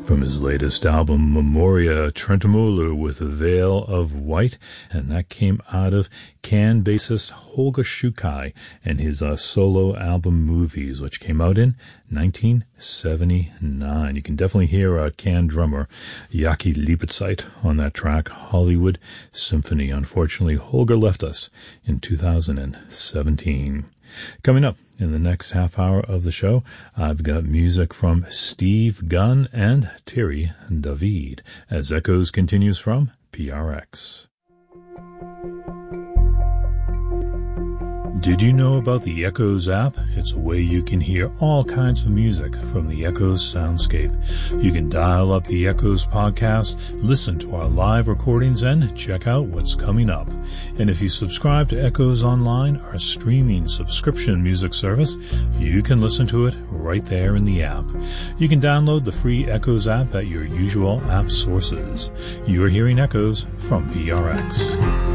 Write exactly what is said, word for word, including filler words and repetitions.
From his latest album, Memoria, Trentemolu with a Veil of White, and that came out of Can bassist Holger Shukai and his uh, solo album Movies, which came out in nineteen seventy-nine. You can definitely hear uh, Can drummer Yaki Liebetzeit on that track, Hollywood Symphony. Unfortunately, Holger left us in two thousand seventeen. Coming up in the next half hour of the show, I've got music from Steve Gunn and Thierry David as Echoes continues from P R X. Did you know about the Echoes app? It's a way you can hear all kinds of music from the Echoes soundscape. You can dial up the Echoes podcast, listen to our live recordings, and check out what's coming up. And if you subscribe to Echoes Online, our streaming subscription music service, you can listen to it right there in the app. You can download the free Echoes app at your usual app sources. You're hearing Echoes from P R X.